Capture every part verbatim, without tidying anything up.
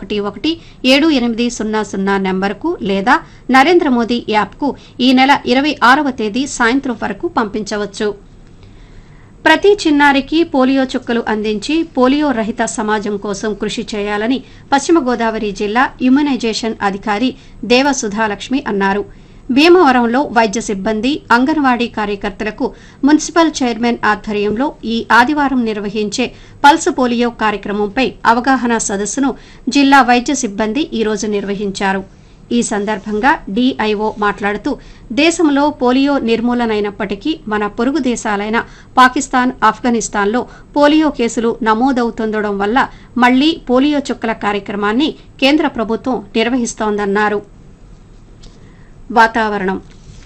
ఒకటి ఒకటి ఏడు ఎనిమిది సున్నా సున్నా నెంబర్కు లేదా నరేంద్ర మోదీ యాప్కు ఈ నెల ఇరవై ఆరవ తేదీ సాయంత్రం వరకు పంపించవచ్చు. ప్రతి చిన్నారికి పోలియో చుక్కలు అందించి పోలియో రహిత సమాజం కోసం కృషి చేయాలని పశ్చిమ గోదావరి జిల్లా ఇమ్యునైజేషన్ అధికారి దేవ సుధాలక్ష్మి అన్నారు. భీమవరంలో వైద్య సిబ్బంది, అంగన్వాడీ కార్యకర్తలకు మున్సిపల్ చైర్మన్ ఆధ్వర్యంలో ఈ ఆదివారం నిర్వహించే పల్స్ పోలియో కార్యక్రమంపై అవగాహన సదస్సును జిల్లా వైద్య సిబ్బంది ఈరోజు నిర్వహించారు. ఈ సందర్భంగా డీఐఓ మాట్లాడుతూ దేశంలో పోలియో నిర్మూలనైనప్పటికీ మన పొరుగు దేశాలైన పాకిస్తాన్, ఆఫ్ఘనిస్తాన్లో పోలియో కేసులు నమోదవుతుండడం వల్ల మళ్లీ పోలియో చుక్కల కార్యక్రమాన్ని కేంద్ర ప్రభుత్వం నిర్వహిస్తోందన్నారు. వాతావరణం.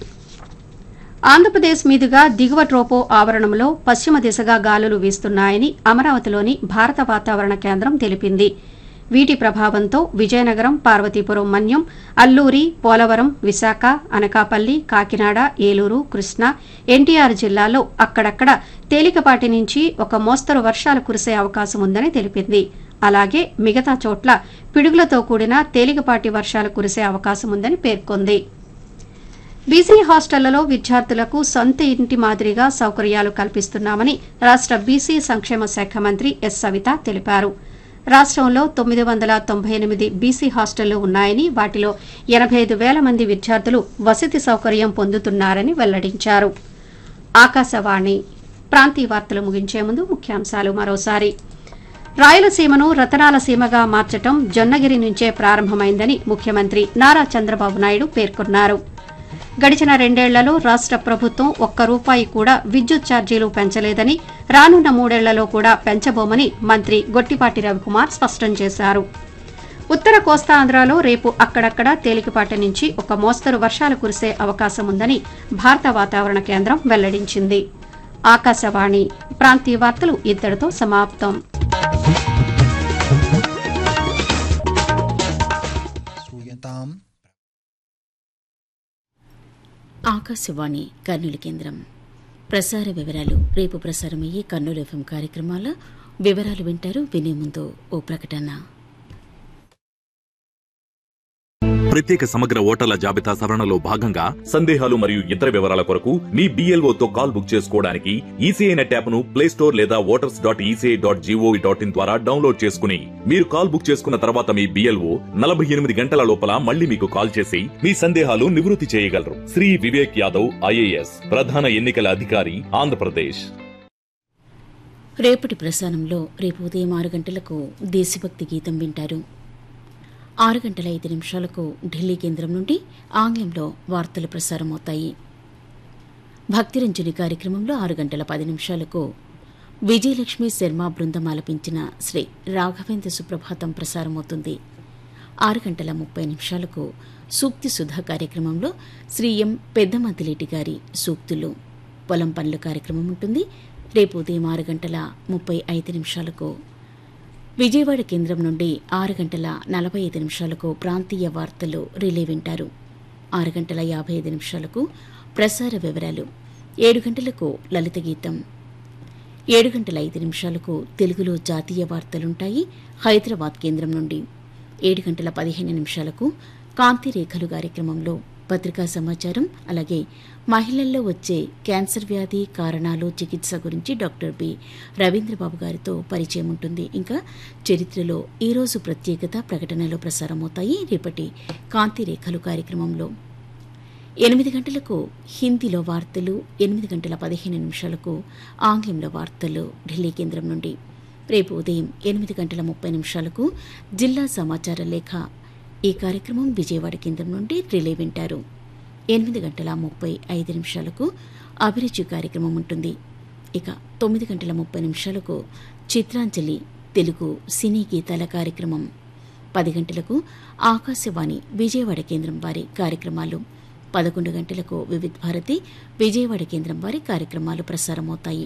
ఆంధ్రప్రదేశ్ మీదుగా దిగువ ట్రోపో ఆవరణంలో పశ్చిమ దిశగా గాలులు వీస్తున్నాయని అమరావతిలోని భారత వాతావరణ కేంద్రం తెలిపింది. వీటి ప్రభావంతో విజయనగరం, పార్వతీపురం మన్యం, అల్లూరి, పోలవరం, విశాఖ, అనకాపల్లి, కాకినాడ, ఏలూరు, కృష్ణా, ఎన్టీఆర్ జిల్లాల్లో అక్కడక్కడ తేలికపాటి నుంచి ఒక మోస్తరు వర్షాలు కురిసే అవకాశం ఉందని తెలిపింది. అలాగే మిగతా చోట్ల పిడుగులతో కూడిన తేలికపాటి వర్షాలు కురిసే అవకాశం ఉందని పేర్కొంది. బీసీ హాస్టళ్లలో విద్యార్థులకు సొంత ఇంటి మాదిరిగా సౌకర్యాలు కల్పిస్తున్నామని రాష్ట బీసీ సంక్షేమ శాఖ మంత్రి ఎస్ సవిత తెలిపారు. రాష్టంలో తొమ్మిది వందల తొంభై ఎనిమిది బీసీ హాస్టళ్లు ఉన్నాయని, వాటిలో ఎనభై ఐదు వేల మంది విద్యార్థులు వసతి సౌకర్యం పొందుతున్నారని వెల్లడించారు. ఆకాశవాణి ప్రాంతీయ వార్తలు ముగించే ముందు ముఖ్యాంశాలు మరోసారి. రాయలసీమను రతనాల సీమగా మార్చడం జొన్నగిరి నుంచే ప్రారంభమైందని ముఖ్యమంత్రి నారా చంద్రబాబు నాయుడు పేర్కొన్నారు. గడిచిన రెండేళ్లలో రాష్ట ప్రభుత్వం ఒక్క రూపాయి కూడా విద్యుత్ ఛార్జీలు పెంచలేదని, రానున్న మూడేళ్లలో కూడా పెంచబోమని మంత్రి గొట్టిపాటి రవికుమార్ స్పష్టం చేశారు. ఉత్తర కోస్తాంధ్రలో రేపు అక్కడక్కడ తేలికపాటి నుంచి ఒక మోస్తరు వర్షాలు కురిసే అవకాశం ఉందని భారత వాతావరణ కేంద్రం వెల్లడించింది. ఆకాశవాణి ప్రాంతీయ వార్తలు ఇద్దరితో సమాప్తం. ఆకాశవాణి కర్నూలు కేంద్రం. ప్రసార వివరాలు. రేపు ప్రసారమయ్యే కర్నూలు ఎఫ్ఎం కార్యక్రమాల వివరాలు వింటారు. వినే ముందు ఓ ప్రకటన. ప్రత్యేక సమగ్ర ఓటర్ల జాబితా సవరణలో భాగంగా సందేహాలు మరియు ఇతర వివరాల కొరకు మీ బీఎల్ఓతో కాల్ బుక్ చేసుకోవడానికి ఈసీఐ నెట్ యాప్ ను ప్లే స్టోర్ లేదా voters dot ECI dot GOV dot in ద్వారా డౌన్లోడ్ చేసుకుని మీరు కాల్ బుక్ చేసుకున్న తర్వాత మీ బీఎల్ఓ నలభై ఎనిమిది గంటల లోపల మళ్లీ మీకు కాల్ చేసి మీ సందేహాలు నివృత్తి చేయగలరు. శ్రీ వివేక్ యాదవ్, ఐఏఎస్, ప్రధాన ఎన్నికల అధికారి, ఆంధ్రప్రదేశ్. రేపటి ప్రసారంలో రేపు ఉదయం ఆరు గంటలకు దేశభక్తి గీతం వింటారు. ఆరు గంటల ఐదు నిమిషాలకు ఢిల్లీ కేంద్రం నుండి ఆంగ్లంలో వార్తలు ప్రసారమవుతాయి. భక్తిరంజని కార్యక్రమంలో ఆరు గంటల పది నిమిషాలకు విజయలక్ష్మి శర్మ బృందం ఆలపించిన శ్రీ రాఘవేంద్ర సుప్రభాతం ప్రసారమవుతుంది. ఆరు గంటల ముప్పై నిమిషాలకు సూక్తి సుధా కార్యక్రమంలో శ్రీ ఎం పెద్దమద్దిలేటి గారి సూక్తులు, పొలం పనుల కార్యక్రమం ఉంటుంది. రేపు ఉదయం ఆరు గంటల ముప్పై ఐదు నిమిషాలకు విజయవాడ కేంద్రం నుండి ఆరు గంటల నలభై ఐదు నిమిషాలకు ప్రాంతీయ వార్తలు రిలే వింటారు. ఆరు గంటల యాభై ఐదు నిమిషాలకు ప్రసార వివరాలు. ఏడు గంటలకు లలిత గీతం. ఏడు గంటల ఐదు నిమిషాలకు తెలుగులో జాతీయ వార్తలుంటాయి హైదరాబాద్ కేంద్రం నుండి. ఏడు గంటల పదిహేను నిమిషాలకు కాంతి రేఖలు కార్యక్రమంలో పత్రికా సమాచారం, అలాగే మహిళల్లో వచ్చే క్యాన్సర్ వ్యాధి కారణాలు, చికిత్స గురించి డాక్టర్ బి రవీంద్రబాబు గారితో పరిచయం ఉంటుంది. ఇంకా చరిత్రలో ఈరోజు ప్రత్యేకత ప్రకటనలో ప్రసారమవుతాయి రేపటి కాంతి రేఖలు కార్యక్రమంలో. ఎనిమిది గంటలకు హిందీలో వార్తలు, ఎనిమిది గంటల పదిహేను నిమిషాలకు ఆంగ్లంలో వార్తలు ఢిల్లీ కేంద్రం నుండి. రేపు ఉదయం ఎనిమిది గంటల ముప్పై నిమిషాలకు జిల్లా సమాచార లేఖ. ఈ కార్యక్రమం విజయవాడ కేంద్రం నుండి రిలే వింటారు. ఎనిమిది గంటల ముప్పై ఐదు నిమిషాలకు అభిరుచి కార్యక్రమం ఉంటుంది. ఇక తొమ్మిది గంటల ముప్పై నిమిషాలకు చిత్రాంజలి తెలుగు సినీ గీతాల కార్యక్రమం. పది గంటలకు ఆకాశవాణి విజయవాడ కేంద్రం వారి కార్యక్రమాలు. పదకొండు గంటలకు వివిధ భారతి విజయవాడ కేంద్రం వారి కార్యక్రమాలు ప్రసారమవుతాయి.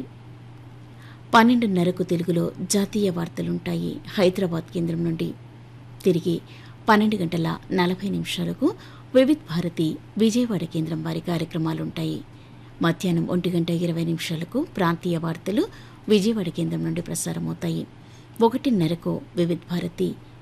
పన్నెండున్నరకు తెలుగులో జాతీయ వార్తలుంటాయి హైదరాబాద్ కేంద్రం నుండి. తిరిగి పన్నెండు గంటల నలభై నిమిషాలకు వివిధ్ భారతి విజయవాడ కేంద్రం వారి కార్యక్రమాలుంటాయి. మధ్యాహ్నం ఒంటి గంట ఇరవై నిమిషాలకు ప్రాంతీయ వార్తలు విజయవాడ కేంద్రం నుండి ప్రసారమవుతాయి. ఒకటిన్నరకు వివిధ్ భారతి